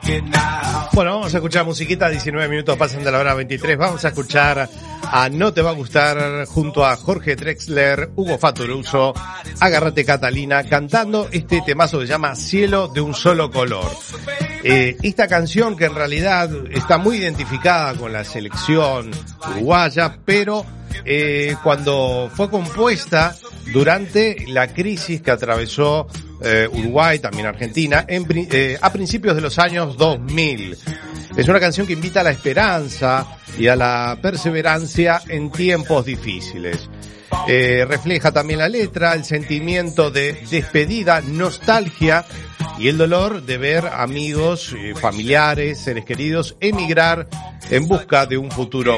Bueno, vamos a escuchar musiquita, 19 minutos pasan de la hora 23, vamos a escuchar a No Te Va a Gustar junto a Jorge Drexler, Hugo Fattoruso, Agárrate Catalina, cantando este temazo que se llama Cielo de un solo color. Esta canción que en realidad está muy identificada con la selección uruguaya, pero cuando fue compuesta durante la crisis que atravesó Uruguay, también Argentina, a principios de los años 2000. Es una canción que invita a la esperanza y a la perseverancia en tiempos difíciles. Refleja también la letra, el sentimiento de despedida, nostalgia y el dolor de ver amigos, familiares, seres queridos emigrar en busca de un futuro